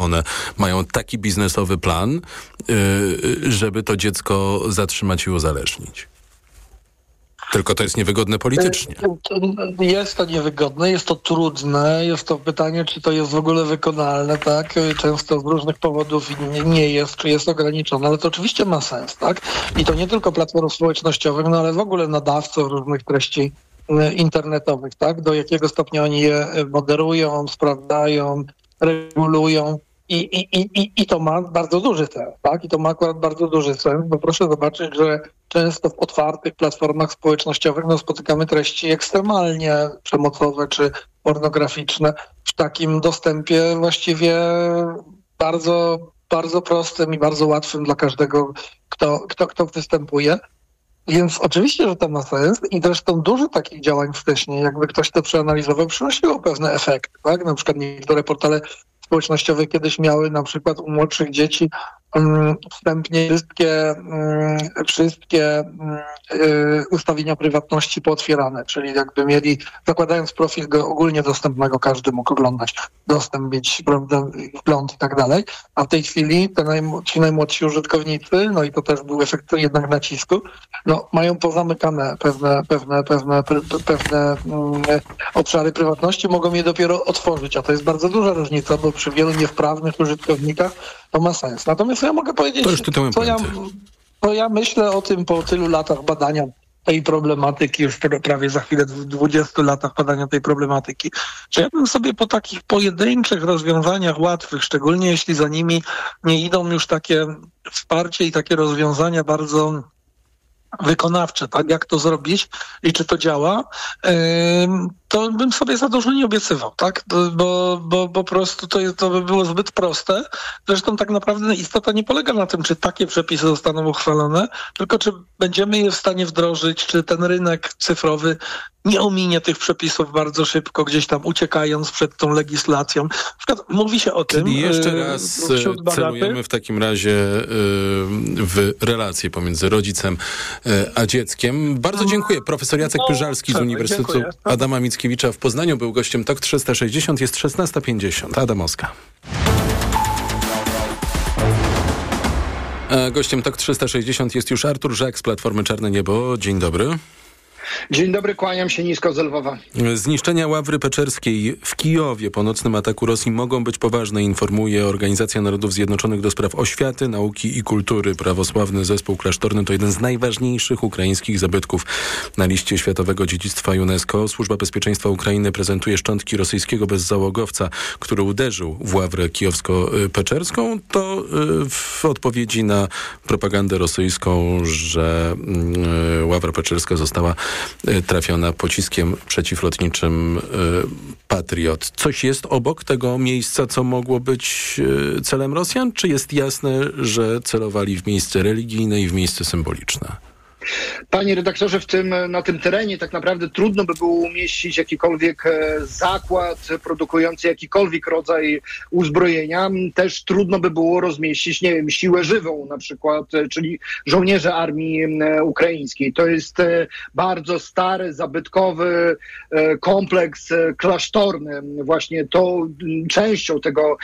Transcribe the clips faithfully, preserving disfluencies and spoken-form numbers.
one mają taki biznesowy plan, żeby to dziecko zatrzymać i uzależnić. Tylko to jest niewygodne politycznie. Jest to niewygodne, jest to trudne, jest to pytanie, czy to jest w ogóle wykonalne, tak? Często z różnych powodów nie, nie jest, czy jest ograniczone, ale to oczywiście ma sens, tak? I to nie tylko platform społecznościowych, no ale w ogóle nadawców różnych treści internetowych, tak? Do jakiego stopnia oni je moderują, sprawdzają, regulują. I, i, i, I to ma bardzo duży sens, tak? I to ma akurat bardzo duży sens, bo proszę zobaczyć, że często w otwartych platformach społecznościowych no, spotykamy treści ekstremalnie przemocowe czy pornograficzne w takim dostępie właściwie bardzo, bardzo prostym i bardzo łatwym dla każdego, kto, kto, kto występuje. Więc oczywiście, że to ma sens i zresztą dużo takich działań wcześniej, jakby ktoś to przeanalizował, przynosiło pewne efekty, tak? Na przykład niektóre portale społecznościowe kiedyś miały na przykład u młodszych dzieci um, wstępnie wszystkie, um, wszystkie um, y, ustawienia prywatności pootwierane, czyli jakby mieli, zakładając profil go ogólnie dostępnego, każdy mógł oglądać, dostęp mieć, prawda, wgląd i tak dalej, a w tej chwili te najm- ci najmłodsi użytkownicy, no i to też był efekt jednak nacisku, no mają pozamykane pewne, pewne, pewne, pe- pewne um, obszary prywatności, mogą je dopiero otworzyć, a to jest bardzo duża różnica, bo przy wielu niewprawnych użytkownikach to ma sens. Natomiast ja mogę powiedzieć, co ja, co ja myślę o tym po tylu latach badania tej problematyki, już prawie za chwilę w dwudziestu latach badania tej problematyki, że ja bym sobie po takich pojedynczych rozwiązaniach łatwych, szczególnie jeśli za nimi nie idą już takie wsparcie i takie rozwiązania bardzo wykonawcze, tak, jak to zrobić i czy to działa, to bym sobie za dużo nie obiecywał, tak, bo, bo, bo po prostu to, to by było zbyt proste. Zresztą tak naprawdę istota nie polega na tym, czy takie przepisy zostaną uchwalone, tylko czy będziemy je w stanie wdrożyć, czy ten rynek cyfrowy nie ominie tych przepisów bardzo szybko, gdzieś tam uciekając przed tą legislacją. Na przykład mówi się o tym... Czyli jeszcze raz celujemy w takim razie w relacje pomiędzy rodzicem a dzieckiem. Bardzo dziękuję. Profesor Jacek no, Pyżalski z Uniwersytetu dziękuję. Adama Mickiewicza w Poznaniu był gościem Tok trzysta sześćdziesiąt. Jest szesnasta pięćdziesiąt. Adam Oska. A gościem Tok trzysta sześćdziesiąt jest już Artur Żak z Platformy Czarne Niebo. Dzień dobry. Dzień dobry, kłaniam się nisko z Lwowa. Zniszczenia Ławry Peczerskiej w Kijowie po nocnym ataku Rosji mogą być poważne, informuje Organizacja Narodów Zjednoczonych do spraw oświaty, nauki i kultury. Prawosławny Zespół Klasztorny to jeden z najważniejszych ukraińskich zabytków na liście Światowego Dziedzictwa UNESCO. Służba Bezpieczeństwa Ukrainy prezentuje szczątki rosyjskiego bezzałogowca, który uderzył w Ławrę Kijowsko-Peczerską. To w odpowiedzi na propagandę rosyjską, że Ławra Peczerska została trafiona pociskiem przeciwlotniczym Patriot. Coś jest obok tego miejsca, co mogło być celem Rosjan? Czy jest jasne, że celowali w miejsce religijne i w miejsce symboliczne? Panie redaktorze, w tym, na tym terenie tak naprawdę trudno by było umieścić jakikolwiek zakład produkujący jakikolwiek rodzaj uzbrojenia. Też trudno by było rozmieścić, nie wiem, siłę żywą na przykład, czyli żołnierze armii ukraińskiej. To jest bardzo stary, zabytkowy kompleks klasztorny. Właśnie to częścią tego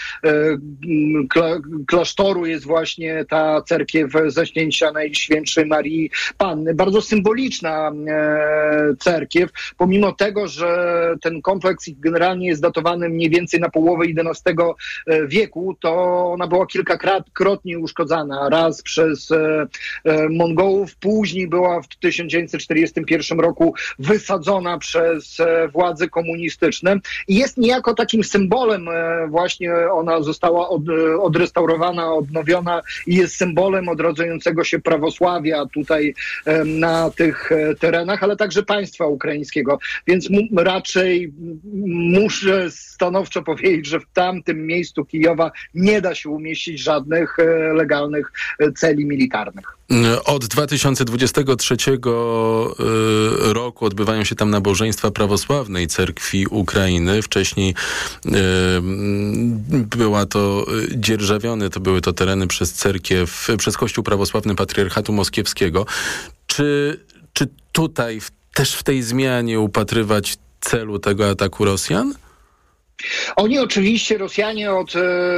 klasztoru jest właśnie ta cerkiew Zaśnięcia Najświętszej Marii Panny. Bardzo symboliczna e, cerkiew, pomimo tego, że ten kompleks generalnie jest datowany mniej więcej na połowę jedenastego wieku, to ona była kilkakrotnie uszkodzana. Raz przez e, e, Mongołów, później była w tysiąc dziewięćset czterdziestym pierwszym roku wysadzona przez e, władze komunistyczne i jest niejako takim symbolem, e, właśnie ona została od, odrestaurowana, odnowiona i jest symbolem odrodzającego się prawosławia tutaj na tych terenach, ale także państwa ukraińskiego. Więc m- raczej muszę stanowczo powiedzieć, że w tamtym miejscu Kijowa nie da się umieścić żadnych e, legalnych celi militarnych. Od dwa tysiące dwudziestego trzeciego y, roku odbywają się tam nabożeństwa prawosławnej cerkwi Ukrainy. Wcześniej y, była to dzierżawione, to były to tereny przez cerkiew, przez Kościół Prawosławny Patriarchatu Moskiewskiego. Czy, czy tutaj w, też w tej zmianie upatrywać celu tego ataku Rosjan? Oni oczywiście, Rosjanie od